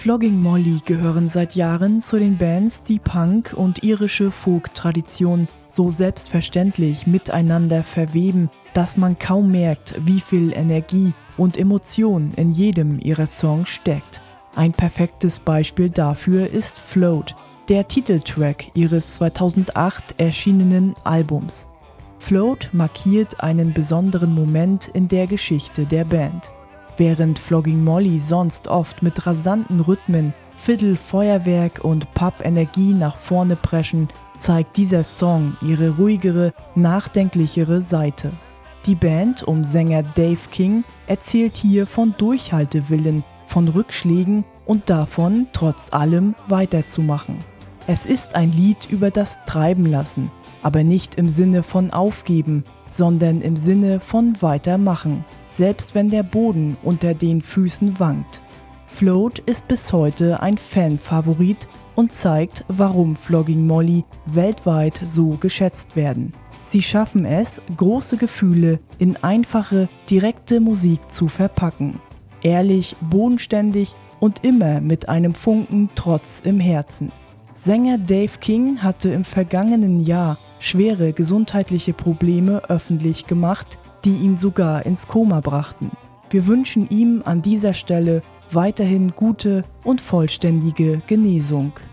Flogging Molly gehören seit Jahren zu den Bands, die Punk und irische Folk-Tradition so selbstverständlich miteinander verweben, dass man kaum merkt, wie viel Energie und Emotion in jedem ihrer Songs steckt. Ein perfektes Beispiel dafür ist Float, der Titeltrack ihres 2008 erschienenen Albums. Float markiert einen besonderen Moment in der Geschichte der Band. Während Flogging Molly sonst oft mit rasanten Rhythmen, Fiddle, Feuerwerk und Pub-Energie nach vorne preschen, zeigt dieser Song ihre ruhigere, nachdenklichere Seite. Die Band um Sänger Dave King erzählt hier von Durchhaltewillen, von Rückschlägen und davon, trotz allem weiterzumachen. Es ist ein Lied über das Treibenlassen, aber nicht im Sinne von Aufgeben, sondern im Sinne von Weitermachen, selbst wenn der Boden unter den Füßen wankt. Float ist bis heute ein Fanfavorit und zeigt, warum Flogging Molly weltweit so geschätzt werden. Sie schaffen es, große Gefühle in einfache, direkte Musik zu verpacken. Ehrlich, bodenständig und immer mit einem Funken Trotz im Herzen. Sänger Dave King hatte im vergangenen Jahr schwere gesundheitliche Probleme öffentlich gemacht, die ihn sogar ins Koma brachten. Wir wünschen ihm an dieser Stelle weiterhin gute und vollständige Genesung.